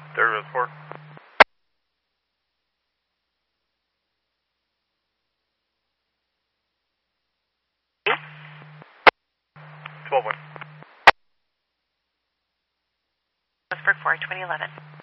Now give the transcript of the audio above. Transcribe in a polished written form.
Third of 4. Hmm? 12-1. Westburg 4, 2011.